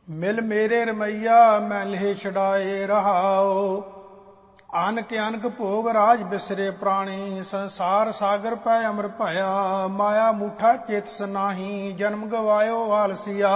ਮਿਲ ਮੇਰੇ ਰਮਈਆ ਮੈਂ ਲੇਹ ਛਡਾਏ ਰਹਾਓ। ਅਨਕ ਅਨਕ ਭੋਗ ਰਾਜ ਬਿਸਰੇ ਪ੍ਰਾਣੀ, ਸੰਸਾਰ ਸਾਗਰ ਪੈ ਅਮਰ ਭਇਆ। ਮਾਇਆ ਮੂਠਾ ਚੇਤਸ ਨਾਹੀ, ਜਨਮ ਗਵਾਇਓ ਆਲਸੀਆ।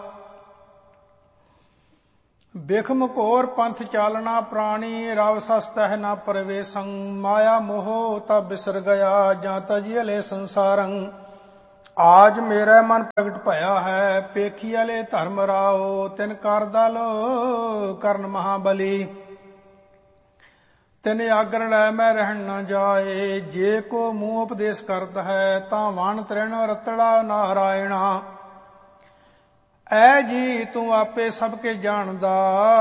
ਬਿਖਮ ਘੋਰ ਪੰਥ ਚਾਲਣਾ ਪ੍ਰਾਣੀ, ਰਵ ਸਸਤਹਿ ਨਾ ਪ੍ਰਵੇਸੰ। ਮਾਇਆ ਮੋਹ ਤਬ ਬਿਸਰ ਗਿਆ, ਜਾਂ ਤਜੀਲੇ ਸੰਸਾਰੰ। ਆਜ ਮੇਰੇ ਮਨ ਪ੍ਰਗਟ ਭਇਆ ਹੈ, ਪੇਖੀ ਵਾਲੇ ਧਰਮ ਰਾਓ। ਤਿਨ ਕਰ ਦਲ ਕਰਨ ਮਹਾਬਲੀ, ਤਿਨ ਆਗਰ ਲੈ ਮੈਂ ਰਹਿਣ ਨ ਜਾਏ। ਜੇ ਕੋ ਮੂੰਹ ਉਪਦੇਸ਼ ਕਰਤ ਹੈ, ਤਾਂ ਵਣ ਤ੍ਰਿਣ ਰਤੜਾ ਨਾਰਾਇਣਾ। ਐ ਜੀ ਤੂੰ ਆਪੇ ਸਭ ਕੇ ਜਾਣਦਾ,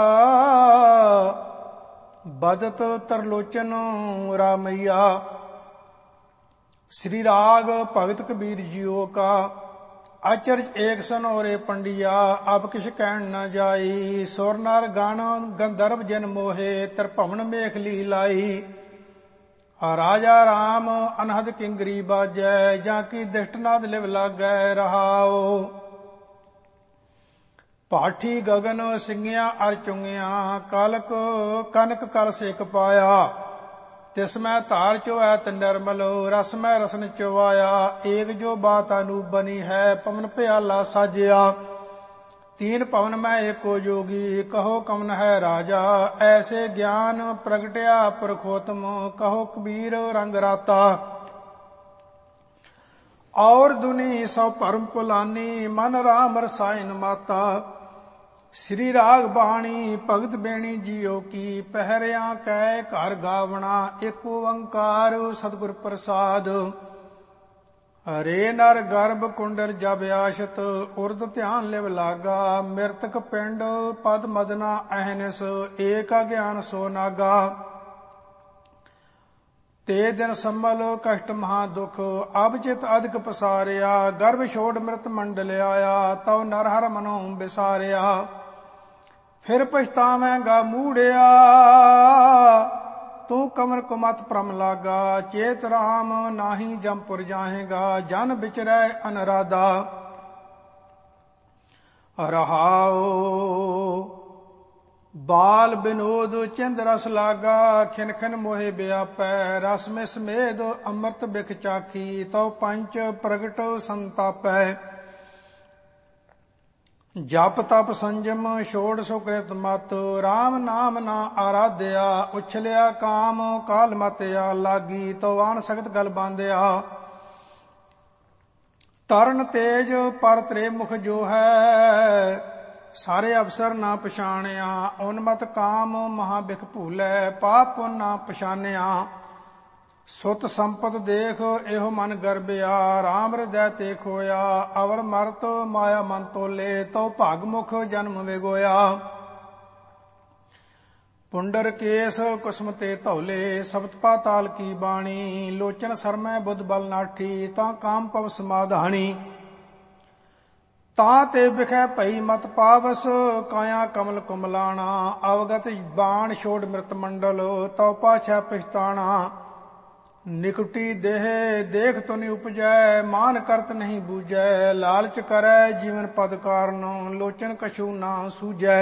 ਬਦਤ ਤਰਲੋਚਨ ਰਾਮਈਆ। श्री राग भगत कबीर जियो का। अचरज एक सनोरे पंडिया, अब किश कहन न जाई। सुर नर गण गंधर्व जन मोहे, त्रिभुवन मेख लीलाई। राजा राम अनहद किंगरी बाजै, जाकी दिष्ट नाद लिव लागै रहाओ। पाठी गगन सिंगिया अर चुंगिया, कलक कनक कल सेक पाया। तिसमै धार चुवैत निर्मलो, रसमै रसन चुवाया। एक जो बात अनूप बनी है, पवन प्याला साजिया। तीन पवन में एको जोगी, कहो कवन है राजा। ऐसे ज्ञान प्रगटया पुरखोत्तम, कहो कबीर रंग राता। और दुनी सौ परम पुलानी, मन राम रसायन माता। श्री राग बाणी भगत बेणी जियो की, पहरिया कै घर गावना। एक ओंकार सतगुर प्रसाद। हरे नर गर्भ कुंडर जब आशत, उर्द ध्यान लिव लागा। मृतक पिंड पद मदना अहनिस, एक अज्ञान सो नागा। ते दिन संभल कष्ट महा दुख, अब चित अधिक पसारिया। गर्भ छोड़ मृत मंडल आया, तव नर हर मनो बिसारिया। फिर पछतावेंगा मूढ़िया, तू कमर कुमत प्रम लागा। चेत राम नाही जमपुर जाहेगा, जन बिचरै अनराधा। रहाओ बाल बिनोद चिंद रस लागा। खिन खिन मोहे व्यापै, रस में समेद अमृत बिख चाखी। तो पंच प्रगट संतापै। जप तप संजम छोड़ सुकृत मत, राम नाम ना आराध्या। उछलिया काम काल मत आ लागी, तो आन सख्त गल बांधिया। तरन तेज पर त्रे मुख जो है, सारे अवसर ना पछाणिया। उन्मत काम महाबिख भूलै, पाप पुन ना पछानिया। सुत संपत देख एहो मन गर्बिया, राम हृदय ते खोया। अवर मरत माया मन तोले, तो भागमुख जन्म विगोया। पुंडर केस कुसुम ते धौले, सप्त पाताल की बाणी। लोचन सरमै बुध बल नाठी, ता काम पव समाधानी। तां ते बिखै भई मत पावस, काया कमल कुमलाना। अवगत बाण छोड़ मृत मंडल, तो पाछै पछताना। निकुटी देह देख तो नहीं उपजै, मान करत नहीं बूझै। लालच करै जीवन पद कारण, लोचन कछु ना सूझै।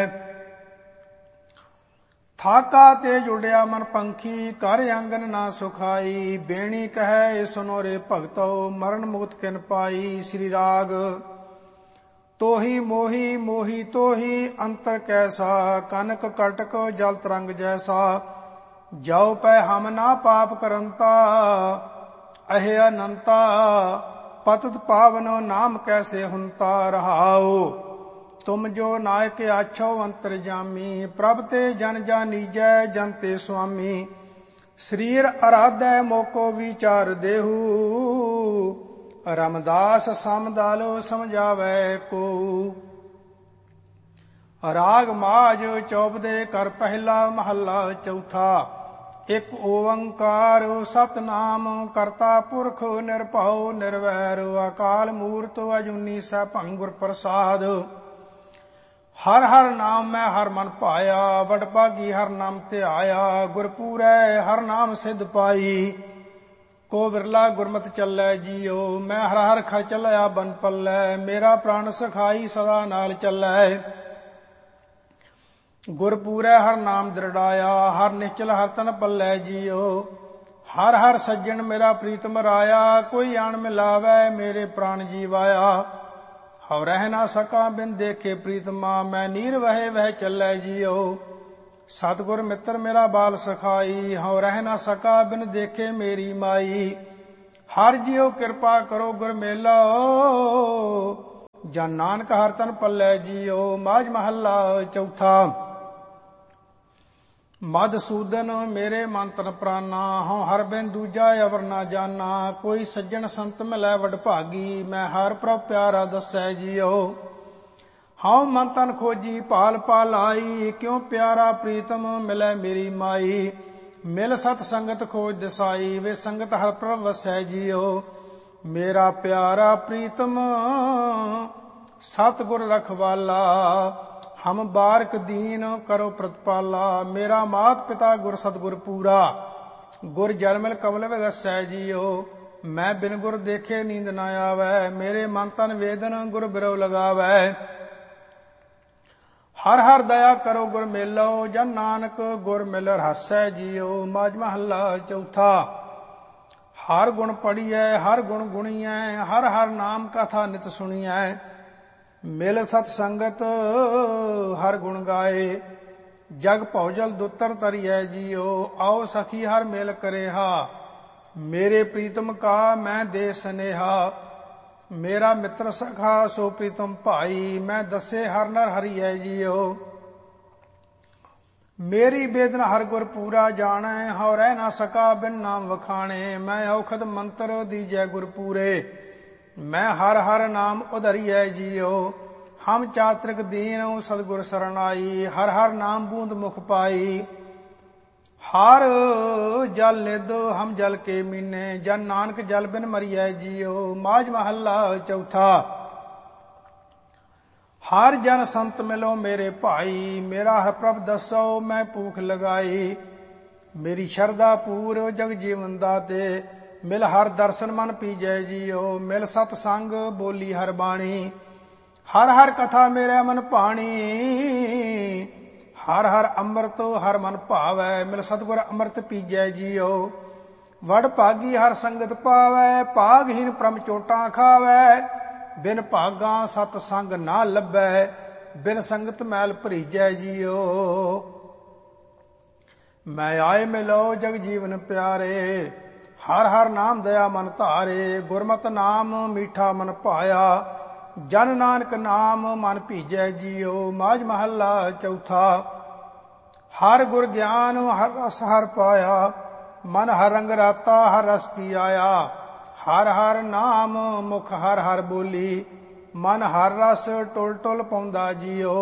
थाका तेज उड़िया मन पंखी, कर आंगन ना सुखाई। बेणी कहे सुनो रे भगतो, मरण मुक्त किन पाई। श्री राग तोही मोही मोही तोही, अंतर कैसा। कनक कटक जल तरंग जैसा। जाओ पै हम ना पाप करंता, अहे अनंता। पतत पावन नाम कैसे हुंता। रहाओ तुम जो नायक आछो अंतरजामी, प्रभ ते जन जानीजै जन ते स्वामी। शरीर आराधै मोको विचार देहु, रामदास समदालो समझावै को। राग माज चौपदे कर पहला महला चौथा। एक ओंकार सतनाम, करता पुरख निरभਉ निर्वैर। अकाल मूर्त अजूनी सैभं गुर प्रसाद। हर हर नाम मैं हर मन पाया, वडभागी हर नाम ध्याया। गुरपूरै हर नाम सिद्ध पाई, को विरला गुरमत चलै जियो। मैं हर हर खर चलया बन पल्लै, मेरा प्राण सखाई सदा नाल चलै। ਗੁਰਪੂਰੈ ਹਰ ਨਾਮ ਦ੍ਰਿੜਾਇਆ, ਹਰ ਨਿਚਲ ਹਰ ਤਨ ਪੱਲੇ ਜੀਓ। ਹਰ ਹਰ ਸੱਜਣ ਮੇਰਾ ਪ੍ਰੀਤਮ ਰਾਇਆ, ਕੋਈ ਆਣ ਮਿਲਾਵੈ ਮੇਰੇ ਪ੍ਰਾਣ ਜੀਵਾਇਆ। ਹਉ ਰਹਿ ਨਾ ਸਕਾ ਬਿਨ ਦੇਖੇ ਪ੍ਰੀਤਮਾ, ਮੈਂ ਨੀਰ ਵਹਿ ਵਹਿ ਚੱਲੈ ਜੀਓ। ਸਤਿਗੁਰ ਮਿੱਤਰ ਮੇਰਾ ਬਾਲ ਸਖਾਈ, ਹਉ ਰਹਿ ਨਾ ਸਕਾ ਬਿਨ ਦੇਖੇ ਮੇਰੀ ਮਾਈ। ਹਰ ਜੀਓ ਕਿਰਪਾ ਕਰੋ ਗੁਰ ਮੇਲੋ, ਜਨ ਨਾਨਕ ਹਰ ਤਨ ਪੱਲੇ ਜੀਓ। ਮਾਝ ਮਹੱਲਾ ਚੌਥਾ। ਮਧਸੂਦਨ ਮੇਰੇ ਮਨ ਤਨ ਪ੍ਰਾਨਾ, ਹਉ ਹਰ ਬਿਨ ਦੂਜਾ ਅਵਰ ਨਾ ਜਾਨਾ। ਕੋਈ ਸੱਜਣ ਸੰਤ ਮਿਲੈ ਵਡਭਾਗੀ, ਮੈਂ ਹਰ ਪ੍ਰਭ ਪਿਆਰਾ ਦੱਸੈ ਜੀਓ। ਹਉ ਮਨ ਤਨ ਖੋਜੀ ਭਾਲ ਪਾਲਾਈ, ਕਿਉ ਪਿਆਰਾ ਪ੍ਰੀਤਮ ਮਿਲੈ ਮੇਰੀ ਮਾਈ। ਮਿਲ ਸਤ ਸੰਗਤ ਖੋਜ ਦਿਸਾਈ, ਵੇ ਸੰਗਤ ਹਰ ਪ੍ਰਭ ਵਸੈ ਜੀਓ। ਮੇਰਾ ਪਿਆਰਾ ਪ੍ਰੀਤਮ ਸਤਿਗੁਰ ਰਖਵਾਲਾ, ਹਮ ਬਾਰਕ ਦੀਨ ਕਰੋ ਪ੍ਰਤਪਾਲਾ। ਮੇਰਾ ਮਾਤ ਪਿਤਾ ਗੁਰ ਸਤਿਗੁਰ ਪੂਰਾ, ਗੁਰ ਜਲਮਲ ਕਮਲ ਵਿਗਸੈ ਜੀਓ। ਮੈਂ ਬਿਨ ਗੁਰ ਦੇਖੇ ਨੀਂਦ ਨਾ ਆਵੈ, ਮੇਰੇ ਮਨ ਤਨ ਵੇਦਨ ਗੁਰ ਬਿਰਉ ਲਗਾਵੈ। ਹਰ ਹਰ ਦਇਆ ਕਰੋ ਗੁਰ ਮੇਲੋ, ਜਨ ਨਾਨਕ ਗੁਰ ਮਿਲ ਰਹਸੈ ਜੀਓ। ਮਾਝ ਮਹੱਲਾ ਚੌਥਾ। ਹਰ ਗੁਣ ਪੜੀਐ ਹਰ ਗੁਣ ਗੁਣੀਐ, ਹਰ ਹਰ ਨਾਮ ਕਥਾ ਨਿਤ ਸੁਣੀਐ। ਮਿਲ ਸਤ ਸੰਗਤ ਹਰ ਗੁਣ ਗਾਏ, ਜਗ ਭਉਜਲ ਦੁੱਤਰ ਤਰੀਐ ਜੀਓ। ਆਓ ਸਖੀ ਹਰ ਮੇਲ ਕਰੇਹਾ, ਮੇਰੇ ਪ੍ਰੀਤਮ ਕਾ ਮੈਂ ਦੇ ਸਨੇਹਾ। ਮੇਰਾ ਮਿੱਤਰ ਸਖਾ ਸੋ ਪ੍ਰੀਤਮ ਭਾਈ, ਮੈਂ ਦੱਸੇ ਹਰ ਨਰ ਹਰੀਐ ਜੀਓ। ਮੇਰੀ ਬੇਦਨ ਹਰ ਗੁਰ ਪੂਰਾ ਜਾਣੈ, ਹਉ ਰਹਿ ਨਾ ਸਕਾ ਬਿਨ ਨਾਮ ਵਖਾਣੇ। ਮੈਂ ਔਖਦ ਮੰਤਰ ਦੀਜੈ ਗੁਰ ਪੂਰੇ, ਮੈਂ ਹਰ ਹਰ ਨਾਮ ਉਧਰੀਐ ਜੀਓ। ਹਮ ਚਾਤ੍ਰਿਕ ਦੀਨ ਸਤਿਗੁਰ ਸਰਣਾਈ, ਹਰ ਹਰ ਨਾਮ ਬੂੰਦ ਮੁਖ ਪਾਈ। ਹਰ ਜਲ ਨਿਧ ਹਮ ਜਲ ਕੇ ਮੀਨੇ, ਜਨ ਨਾਨਕ ਜਲ ਬਿਨ ਮਰੀਐ ਜੀਓ। ਮਾਝ ਮਹੱਲਾ ਚੌਥਾ। ਹਰ ਜਨ ਸੰਤ ਮਿਲੋ ਮੇਰੇ ਭਾਈ, ਮੇਰਾ ਹਰ ਪ੍ਰਭ ਦੱਸੋ ਮੈਂ ਭੂਖ ਲਗਾਈ। ਮੇਰੀ ਸ਼ਰਧਾ ਪੂਰ ਜਗ ਜੀਵਨ ਦਾਤੇ, ਮਿਲ ਹਰ ਦਰਸ਼ਨ ਮਨ ਪੀਜੈ ਜੀਓ। ਮਿਲ ਸਤ ਸੰਗ ਬੋਲੀ ਹਰ ਬਾਣੀ, ਹਰ ਹਰ ਕਥਾ ਮੇਰੇ ਮਨ ਭਾਣੀ। ਹਰ ਹਰ ਅੰਮ੍ਰਿਤ ਹਰ ਮਨ ਭਾਵੈ, ਮਿਲ ਸਤਿਗੁਰ ਅੰਮ੍ਰਿਤ ਪੀਜੈ ਜੀਓ। ਵਡ ਭਾਗੀ ਹਰ ਸੰਗਤ ਪਾਵੈ, ਭਾਗਹੀਨ ਪ੍ਰਮ ਚੋਟਾਂ ਖਾਵੈ। ਬਿਨ ਭਾਗਾ ਸਤ ਸੰਗ ਨਾ ਲੱਭੈ, ਬਿਨ ਸੰਗਤ ਮੈਲ ਭਰੀਜੈ ਜੀਓ। ਮੈਂ ਆਏ ਮਿਲੋ ਜਗ ਜੀਵਨ ਪਿਆਰੇ, ਹਰ ਹਰ ਨਾਮ ਦਇਆ ਮਨ ਧਾਰੇ। ਗੁਰਮਤਿ ਨਾਮ ਮੀਠਾ ਮਨ ਭਾਇਆ, ਜਨ ਨਾਨਕ ਨਾਮ ਮਨ ਭੀਜੈ ਜੀਓ। ਮਾਝ ਮਹੱਲਾ ਚੌਥਾ। ਹਰ ਗੁਰ ਗਿਆਨ ਹਰ ਰਸ ਹਰ ਪਾਇਆ, ਮਨ ਹਰ ਰੰਗ ਰਾਤਾ ਹਰ ਰਸ ਪੀ ਆਇਆ। ਹਰ ਹਰ ਨਾਮ ਮੁਖ ਹਰ ਹਰ ਬੋਲੀ, ਮਨ ਹਰ ਰਸ ਟੁਲ ਟੁਲ ਪਾਉਂਦਾ ਜੀਓ।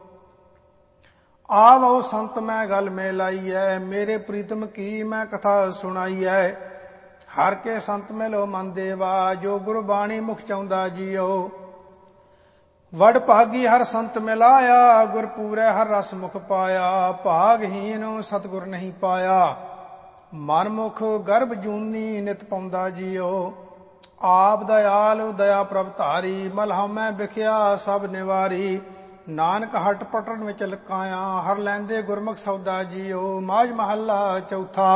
ਆਵੋ ਸੰਤ ਮੈਂ ਗਲ ਮੇ ਲਾਈਐ, ਮੇਰੇ ਪ੍ਰੀਤਮ ਕੀ ਮੈਂ ਕਥਾ ਸੁਣਾਈਐ। ਹਰ ਕੇ ਸੰਤ ਮਿਲੋ ਮਨ ਦੇਵਾ, ਜੋ ਗੁਰ ਬਾਣੀ ਮੁਖ ਚਾਹੁੰਦਾ ਜੀਓ। ਵਡ ਭਾਗੀ ਹਰ ਸੰਤ ਮਿਲਾਇਆ, ਗੁਰ ਪੂਰੈ ਹਰ ਰਸ ਮੁਖ ਪਾਇਆ। ਭਾਗਹੀਨ ਸਤਿਗੁਰ ਨਹੀਂ ਪਾਇਆ, ਮਨ ਮੁਖ ਗਰਭ ਜੂਨੀ ਨਿਤ ਪਾਉਂਦਾ ਜੀਓ। ਆਪ ਦਇਆਲ ਦਇਆ ਪ੍ਰਭ ਧਾਰੀ, ਮਲਹੁ ਮੈਂ ਵਿਖਿਆ ਸਭ ਨਿਵਾਰੀ। ਨਾਨਕ ਹਟ ਪਟਣ ਵਿੱਚ ਲਕਾਇਆ, ਹਰ ਲੈਂਦੇ ਗੁਰਮੁਖ ਸੌਦਾ ਜੀਓ। ਮਾਝ ਮਹੱਲਾ ਚੌਥਾ।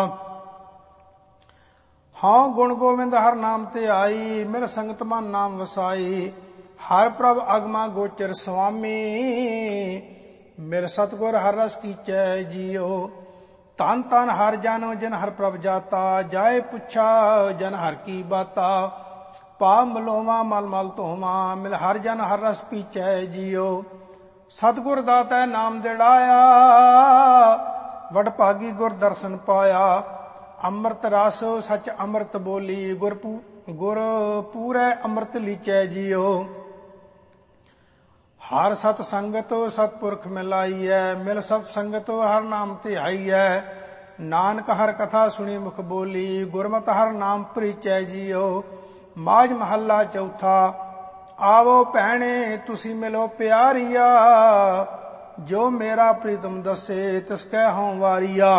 ਹਾਂ ਗੁਣ ਗੋਬਿੰਦ ਹਰ ਨਾਮ ਤੇ ਆਈ, ਮਿਲ ਸੰਗਤ ਮਨ ਨਾਮ ਵਸਾਈ। ਹਰ ਪ੍ਰਭ ਅਗਮਾ ਗੋਚਰ ਸੁਆਮੀ, ਮਿਲ ਸਤਿਗੁਰ ਹਰ ਰਸ ਕੀਚੈ ਜੀਓ। ਧਨ ਧਨ ਹਰ ਜਨ ਜਿਨ ਹਰ ਪ੍ਰਭ ਜਾਤਾ, ਜਾਏ ਪੁੱਛਾ ਜਨ ਹਰ ਕੀ ਬਾਤਾ। ਪਾਪ ਮਲੋਵਾ ਮਲ ਮਲ ਧੋਵਾ, ਮਿਲ ਹਰ ਜਨ ਹਰ ਰਸ ਪੀਚੈ ਜੀਓ। ਸਤਿਗੁਰ ਦਾਤੈ ਨਾਮ ਦਿੜਾਇਆ, ਵਡ ਭਾਗੀ ਗੁਰ ਦਰਸ਼ਨ ਪਾਇਆ। ਅੰਮ੍ਰਿਤ ਰਸ ਸਚ ਅੰਮ੍ਰਿਤ ਬੋਲੀ, ਗੁਰ ਪੂਰੈ ਅੰਮ੍ਰਿਤ ਲੀਚੈ ਜੀਓ। ਹਰ ਸਤ ਸੰਗਤ ਸਤਪੁਰਖ ਮਿਲਾਈਐ, ਮਿਲ ਸਤ ਸੰਗਤ ਹਰ ਨਾਮ ਧਿਆਈਐ। ਨਾਨਕ ਹਰ ਕਥਾ ਸੁਣੀ ਮੁਖ ਬੋਲੀ, ਗੁਰਮਤਿ ਹਰ ਨਾਮ ਪ੍ਰੀਚੈ ਜੀਓ। ਮਾਝ ਮਹੱਲਾ ਚੌਥਾ। ਆਵੋ ਭੈਣੇ ਤੁਸੀਂ ਮਿਲੋ ਪਿਆਰੀਆ, ਜੋ ਮੇਰਾ ਪ੍ਰੀਤਮ ਦੱਸੇ ਤਿਸ ਕੈ ਹਉ ਵਾਰੀਆ।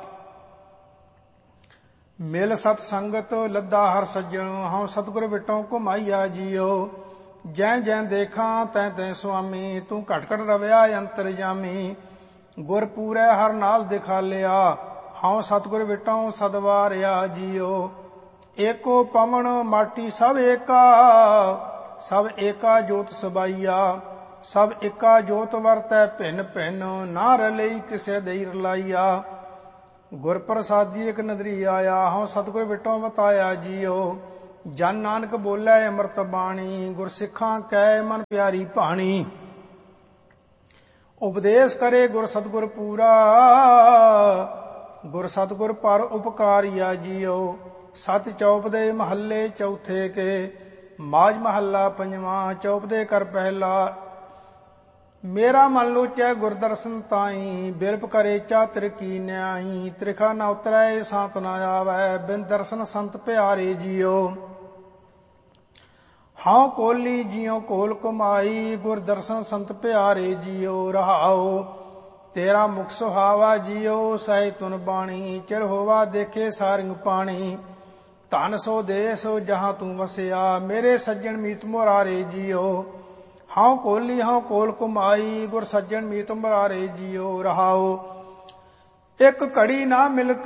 ਮਿਲ ਸਤ ਸੰਗਤ ਲੱਦਾ ਹਰ ਸੱਜਣ, ਹਉ ਸਤਿਗੁਰ ਵਿਟੋਂ ਘੁਮਾਈਆ ਜੀਓ। ਜੈ ਜੈ ਦੇਖਾਂ ਤੈ ਤੈ ਸੁਆਮੀ, ਤੂੰ ਘਟ ਘਟ ਰਵਿਆ ਅੰਤਰਜਾਮੀ। ਗੁਰ ਪੂਰੈ ਹਰ ਨਾਲ ਦਿਖਾਲਿਆ, ਹਉ ਸਤਿਗੁਰ ਵਿਟਉ ਸਦਵਾਰਿਆ ਜੀਓ। ਏਕੋ ਪਵਨ ਮਾਟੀ ਸਭ ਏਕਾ, ਸਭ ਏਕਾ ਜੋਤ ਸਬਾਈਆ। ਸਭ ਏਕਾ ਜੋਤ ਵਰਤੈ ਭਿੰਨ ਭਿੰਨ, ਨਾ ਰਲਈ ਕਿਸੇ ਦੇਈ ਰਲਾਈਆ। ਗੁਰ ਪ੍ਰਸਾਦੀ ਇਕ ਨਦਰੀ ਆਇਆ, ਹਉ ਸਤਿਗੁਰ ਵਿਟੋਂ ਬਤਾਇਆ ਜੀਓ। ਜਨ ਨਾਨਕ ਬੋਲੇ ਅੰਮ੍ਰਿਤ ਬਾਣੀ, ਗੁਰ ਸਿੱਖਾਂ ਕੈ ਮਨ ਪਿਆਰੀ ਭਾਣੀ। ਉਪਦੇਸ਼ ਕਰੇ ਗੁਰ ਸਤਿਗੁਰ ਪੂਰਾ, ਗੁਰ ਸਤਿਗੁਰ ਪਰ ਉਪਕਾਰੀਆ ਜੀਓ। ਸਤਿ ਚੌਪਦੇ ਮਹੱਲੇ ਚੌਥੇ ਕੇ, ਮਾਝ ਮਹੱਲਾ ਪੰਜਵਾਂ। ਚੌਪਦੇ ਕਰ ਪਹਿਲਾ, ਮੇਰਾ ਮਨ ਲੋਚੈ ਗੁਰ ਦਰਸ਼ਨ ਤਾਈ, ਬਿਰਪ ਕਰੇ ਚਾਤਰ ਕੀ ਨਿਆਈ। ਤ੍ਰਿਖਾ ਨ ਉਤਰੈ ਸਾਤ ਨ ਆਵੈ, ਬਿਨ ਦਰਸ਼ਨ ਸੰਤ ਪਿਆਰੇ ਜੀਓ। ਹਉ ਕੋਲੀ ਜਿਉ ਕੋਲ ਕਮਾਈ, ਗੁਰ ਦਰਸ਼ਨ ਸੰਤ ਪਿਆਰੇ ਜੀਓ। ਰਹਾਉ ਤੇਰਾ ਮੁਖ ਸੁਹਾਵਾ ਜੀਓ, ਸਹਿ ਤੁਨ ਬਾਣੀ। ਚਿਰ ਹੋਵਾ ਦੇਖੇ ਸਾਰਿੰਗ ਪਾਣੀ, ਧਨ ਸੋ ਦੇਸ ਜਹਾਂ ਤੂੰ ਵਸਿਆ। ਮੇਰੇ ਸੱਜਣ ਮੀਤ ਮੁਰਾਰੇ ਜੀਓ। ਹਉ ਕੋਲੀ ਹਉ ਕੋਲ ਕਮਾਈ, ਗੁਰ ਸੱਜਣ ਮੀਤ ਮੁਰਾਰੇ ਜੀਓ। ਰਹਾਉ ਇੱਕ ਘੜੀ ਨਾ ਮਿਲਤ